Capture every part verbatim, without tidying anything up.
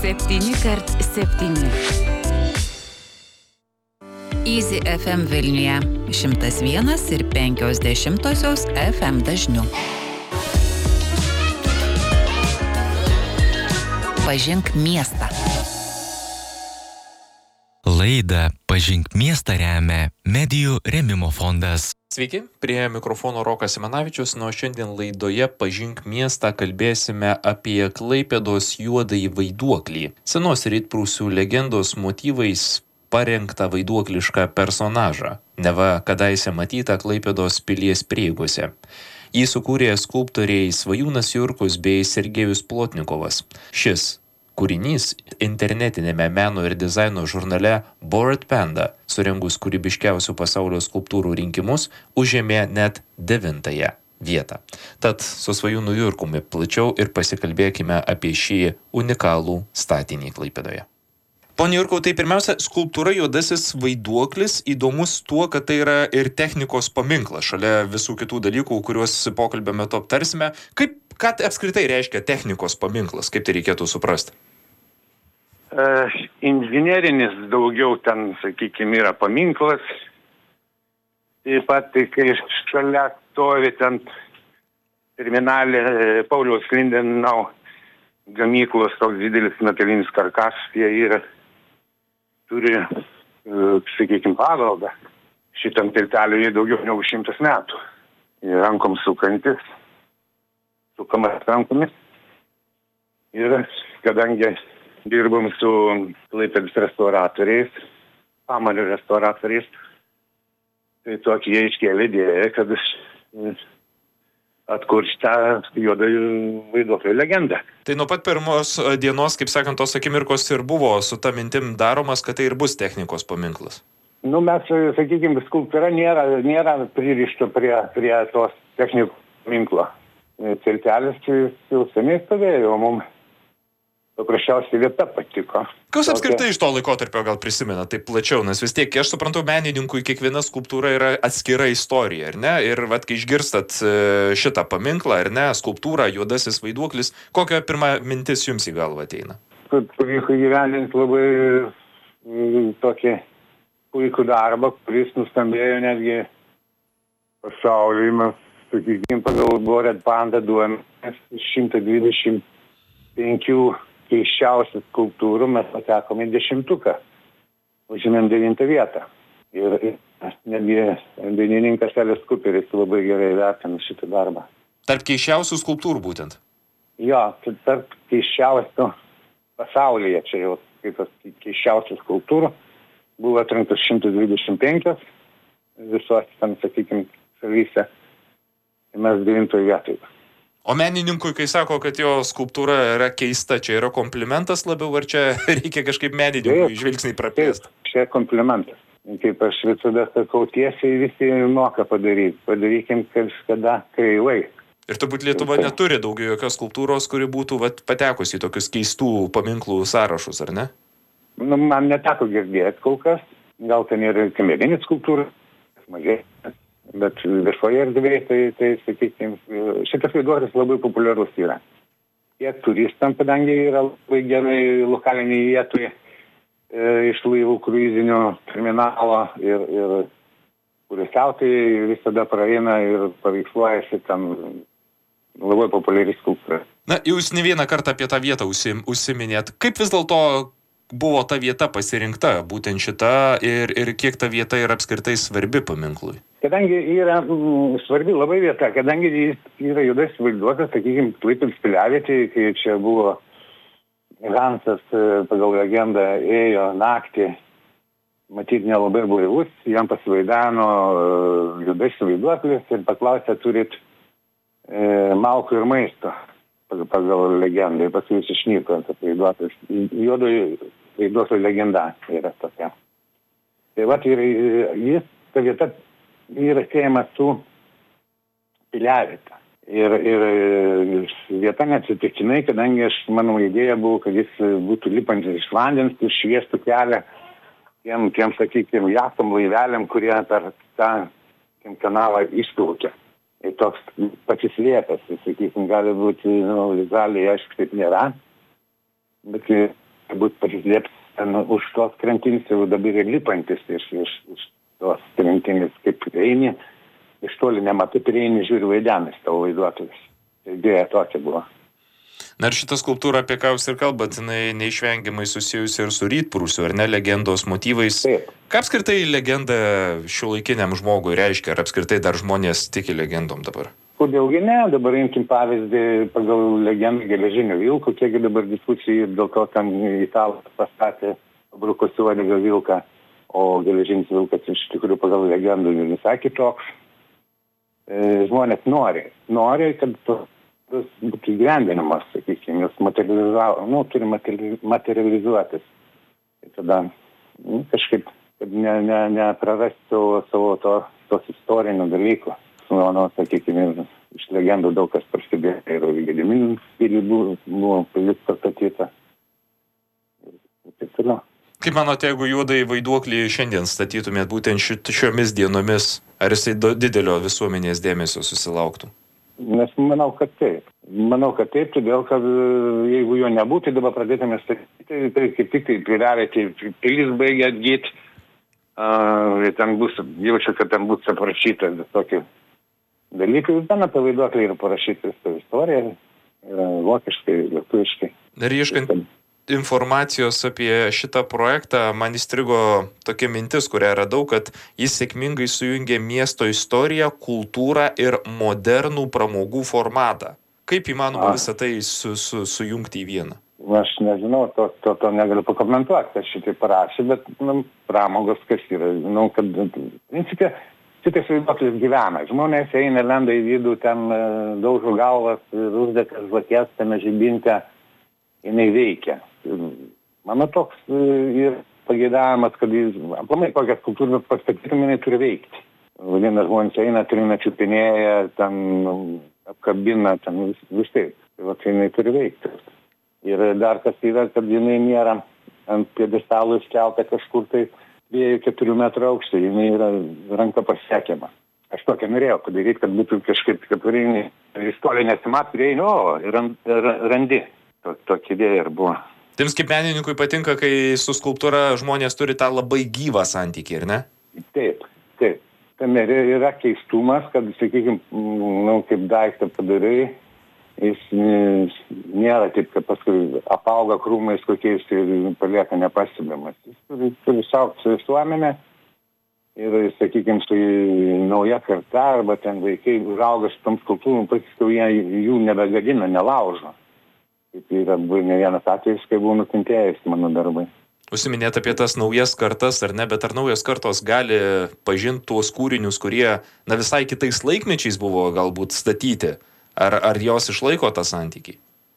septyni kart septyni. Easy F M Vilniuje šimtas vienas ir penkios dešimtosios F M dažniu. Pažink miestą. Laidą Pažink miestą remia Medijų rėmimo fondas. Sveiki, prie mikrofono Rokas Simanavičius, nuo šiandien laidoje Pažink miestą kalbėsime apie Klaipėdos juodąjį vaiduoklį. Senos rytprūsių legendos motyvais parengtą vaiduoklišką personažą, neva kadaise matytą Klaipėdos pilies prieigose. Jį sukūrė skulptoriai Svajūnas Jurkus bei Sergejus Plotnikovas. Šis kūrinys internetinėme meno ir dizaino žurnale Bored Panda, surengus kūrybiškiausių pasaulio skulptūrų rinkimus, užėmė net devintąją vietą. Tad su Svajūnu Jurkumi plačiau ir pasikalbėkime apie šį unikalų statinį Klaipėdoje. Pone Jurkau, tai pirmiausia, skulptūra juodasis vaiduoklis įdomus tuo, kad tai yra ir technikos paminklas, šalia visų kitų dalykų, kuriuos pokalbio metu aptarsime. Kaip, ką apskritai reiškia technikos paminklas, kaip tai reikėtų suprasti? Uh, inžinierinis daugiau ten, sakykime, yra paminklas. Taip pat, tai kai šalia stovi ten terminalė Pauliaus Lindenau gamyklos toks didelis metalinis karkasas, jie yra turi, sakykime, paveldą. Šitam tilteliui daugiau negu šimtas metų. Ir rankom sukantis, sukamas rankomis. Ir kadangi dirbam su Klaipėdos restauratoriais, Pamalio restauratoriais, tai tokį jie iškėlė idėją, kad atkurti tą juodąjį vaiduoklio legendą. Tai nuo pat pirmos dienos, kaip sakant, tos akimirkos ir buvo su ta mintim daromas, kad tai ir bus technikos paminklas. Nu, mes, sakykime, skulptūra nėra, nėra pririšta prie, prie tos technikos paminklo. Tiltelis jau seniai stovėjo, o mums paprasčiausiai vieta patiko. Kas apskritai iš to laikotarpio gal prisimena taip plačiau, nes vis tiek, aš suprantu, menininkui kiekviena skulptūra yra atskira istorija, ar ne? Ir vat, kai išgirstat šitą paminklą, ar ne, skulptūrą, juodasis vaiduoklis, kokia pirma mintis jums į galvą ateina? Kad pavyko įgyvendinti labai tokį puikų darbą, kuris nuskambėjo netgi pasaulyje, mes, sakykime, pagal Bored Panda duomenis šimtas dvidešimt penki keiščiausių skulptūrų mes patekome į dešimtuką, užėmėm devintą vietą. Ir, ir netgi dainininkas Elis Kuperis labai gerai vertina šitą darbą. Tarp keiščiausių skulptūrų būtent? Jo, tarp keiščiausių pasaulyje, čia jau kaip keiščiausių skulptūrų, buvo atrinktos šimtas dvidešimt penki visos, ten, sakykime, šalyse, ir mes devintoje vietoje. O menininkui, kai sako, kad jo skulptūra yra keista, čia yra komplimentas labiau, ar čia reikia kažkaip menininkui žvilgsnį praplėsti? Čia komplimentas. Kaip aš visada sakau, tiesiai visi moka padaryti. Padarykim kažkada kreivai. Ir turbūt Lietuva tai neturi daugiau jokios skulptūros, kuri būtų vat, patekusi į tokius keistų paminklų sąrašus, ar ne? Nu, man neteko girdėti kol kas. Gal ten yra kamerinis skulptūra, mažai. Bet viešoje erdvėje, tai, tai sakykime, šitas vaiduoklis labai populiarus yra. Tiek turistam, kadangi yra labai gerai lokaliniai vietoje e, iš laivų kruizinio terminalo ir, ir turistiautojai visada praeina ir paveiksluojasi tam labai populiari skulptūra. Na, jūs ne vieną kartą apie tą vietą užsim, užsiminėt. Kaip vis dėlto buvo ta vieta pasirinkta, būtent šita, ir, ir kiek ta vieta yra apskritai svarbi paminklui? Kadangi yra mm, svarbi labai vieta, kadangi jis yra juodasis vaiduoklis, sakykime, Klaipėdos piliavietė, kai čia buvo Hansas pagal legendą ėjo naktį, matyt, nelabai blaivus, jam pasivaidano juodasis vaiduoklis ir paklausė, turit e, malkų ir maisto pagal, pagal legendą, ir paskui jis išnyko, tas vaiduoklis. Juodojo vaiduoklio legenda yra tokia. Tai vat ir jis, ta vieta yra siejama su piliaviete. Ir, ir vieta neatsitiktinai, kadangi aš, mano idėja buvo, kad jis būtų lipantis iš vandens ir šviestų kelią tiem, tiem sakykime, jachtom laiveliam, kurie per tą kanalą išplaukia. Ir toks pasislėpęs, sakykime, gali būti, nu, vizualiai, aišku, taip nėra, bet būt prislėpta už tos krantinės, jau dabar ir lipantis iš, iš, iš tos krantinės, kaip eini, iš toli nematai, prieini, žiūri vaidenis tavo vaiduotojas. Tai idėja tokia buvo. Na ir šitą skulptūrą, apie ką jūs ir kalbat, jinai neišvengiamai susijusi ir su Rytprūsiu, ar ne, legendos motyvais. Taip. Ką apskritai legenda šiuolaikiniam žmogui reiškia, ar apskritai dar žmonės tiki legendom dabar? Kodėlgi ne, dabar imkim pavyzdį pagal legendą Geležinio vilko, kiekgi dabar diskusijų ir dėl to ten italas pastatė brukosi uodegą vilką, o Geležinis vilkas iš tikrųjų pagal legendą visai kitoks. E, žmonės nori, nori, kad to būtų įgyvendinimas, sakykime, jos materializavo, nu, turi materializuotis. Ir tada nu, kažkaip, kad ne, ne, neprarasti savo to, tos istorinio dalyko. Manau, sakykime, iš legendų daug kas prasidėjo ir Gedimino pilį buvo pastatyta. Ir taip toliau. Kaip manote, jeigu juodąjį vaiduoklį šiandien statytumėt būtent šiomis dienomis, ar jisai didelio visuomenės dėmesio susilauktų? Nes manau, kad taip. Manau, kad taip, todėl, kad jeigu jo nebūtų, dabar pradėtume statyti, tai kaip tik tai pridarėte, pilis baigia atgyti, uh, ten bus, jaučiu, kad ten bus aprašyta tokį dalykai, ten apie vaiduoklį yra parašyta visą istoriją, yra vokiškai, lietuviškai. Ir ieškant informacijos apie šitą projektą, man įstrigo tokia mintis, kurią radau, kad jis sėkmingai sujungė miesto istoriją, kultūrą ir modernų pramogų formatą. Kaip įmanoma visą tai su, su, sujungti į vieną? Aš nežinau, to, to, to negaliu pakomentuoti, kas šitai parašė, bet nu, pramogos kas yra. Nu, kad, principė, šitas vaiduoklis gyvena. Žmonės eina, lenda į vidų, ten daužo galvas, uždekas žvakės, tame žibinte, jinai veikia. Mano toks ir pageidavimas, kad jis, aplamai kokias kultūras pastatytum, jinai turi veikti. Vadina, žmonės eina, trina čiupinėja, ten apkabina, ten vis, vis taip. Tai va, jinai turi veikti. Ir dar kas yra, kad jinai nėra ant pjedestalų iškelta kažkur tai dviejų keturių metrų aukštį, jinai yra ranka pasiekiama. Aš tokia norėjau padaryti, kad būtų kažkaip, kad reini, istorija nesimat, reini, o, ir randi. Tokia idėja ir buvo. Tiems kaip menininkui patinka, kai su skulptūra žmonės turi tą labai gyvą santykį, ir ne? Taip, taip. Tame yra keistumas, kad, sakykime, nu, kaip daiktą padarai, jis nėra taip, kad paskui apauga krūmais kokiais ir palieka nepastebimas. Jis turi, turi saugti su visuomenė ir, sakykime, su nauja karta arba ten vaikai užauga su tom skulptūrom, paskui jie jų nebegadina, nelaužo. Kaip yra ne vienas atvejis, kai buvo nukentėjęs mano darbai. Užsiminėt apie tas naujas kartas, ar ne, bet ar naujas kartos gali pažinti tuos kūrinius, kurie na, visai kitais laikmečiais buvo galbūt statyti? Ar, ar jos išlaiko tą santykį?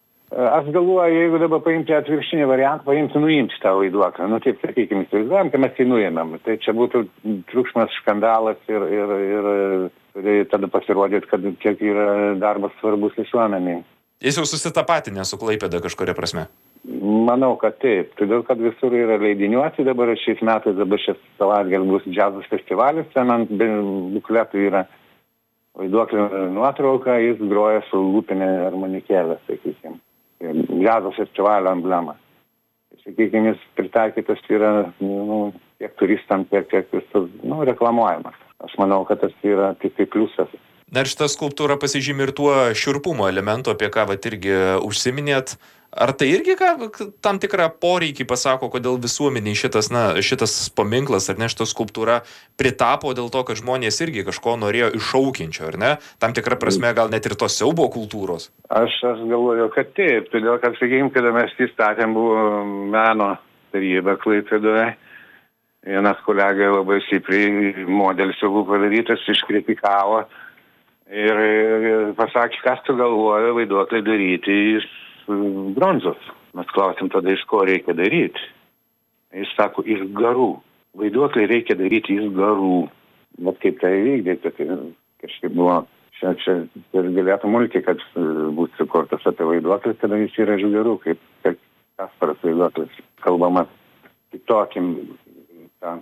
Aš galvoju, jeigu dabar paimti atvirkštinį variantą, paimti nuimti tą vaiduoklį. Nu taip, sakykime, įsivaizduojam, kad mes jį nuėmėm. Tai čia būtų triukšmas, skandalas ir, ir, ir, ir tada pasirodyt, kad kiek yra darbas svarbus visuomeniai. Jis jau susitapatinė su Klaipėda kažkuria prasme? Manau, kad taip. Todėl, kad visur yra leidiniuoti. Dabar šiais metais, dabar šis savaitgalis bus džiazas festivalis. Ten ant bukletų yra vaiduoklio nuotrauka. Jis groja su lūpinė armonikėlė, sakykime. Džiazo festivalio emblema. Sakykime, jis pritaikytas yra nu, tiek turistam, tiek, tiek visur nu, reklamuojamas. Aš manau, kad tas yra tik tai pliusas. Na ir šita skulptūra pasižymi ir tuo šiurpumo elementu, apie ką vat irgi užsiminėt. Ar tai irgi ką, tam tikrą poreikį pasako, kodėl visuomeniai šitas, na, šitas paminklas ar ne šita skulptūra pritapo dėl to, kad žmonės irgi kažko norėjo iššaukiančio, ar ne? Tam tikrą prasme gal net ir tos siaubo kultūros. Aš, aš galvoju, kad taip. Todėl, kad, sakykime, kada mes įstatėm, buvo meno taryba Klaipėdoje. Vienas kolega labai stipriai modelis jau buvo padarytas, iškritikavo. Ir, ir pasakė, kas tu galvoja vaiduoklį daryti iš bronzos. Mes klausim tada, iš ko reikia daryti. Jis sako, iš garų. Vaiduoklį reikia daryti iš garų. Bet kaip tai vykdyti, tai kažkaip buvo, čia, čia ir galėtų multi, kad būtų sukurtas apie vaiduoklį, kada jis yra iš garų, kaip, kaip Kasparas vaiduoklis. Kalbama kitokim tą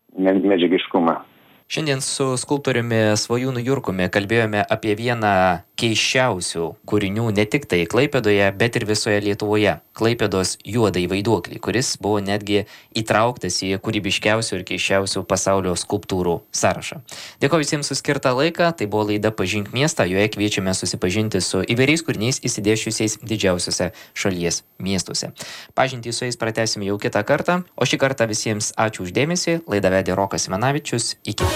medžiagiškumą. Šiandien su skulptoriumi Svajūnu Jurkumi kalbėjome apie vieną keiščiausių kūrinių ne tik tai Klaipėdoje, bet ir visoje Lietuvoje. Klaipėdos juodąjį vaiduoklį, kuris buvo netgi įtrauktas į kūrybiškiausių ir keiščiausių pasaulio skulptūrų sąrašą. Dėkoju visiems už skirtą laiką, tai buvo laida Pažink miestą, joje kviečiame susipažinti su įvairiais kūriniais įsidėšiusiais didžiausiuose šalies miestuose. Pažintį su jais pratęsime jau kitą kartą, o šį kartą visiems ačiū už dėmesį, laidą vedė Rokas Simanavičius, iki.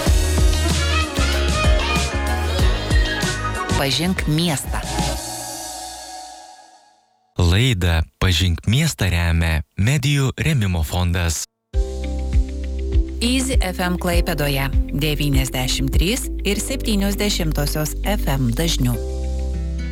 Pažink miestą. Laidą Pažink miestą remia Medijų rėmimo fondas. Easy F M Klaipėdoje devyniasdešimt trys ir septynios dešimtosios F M dažniu.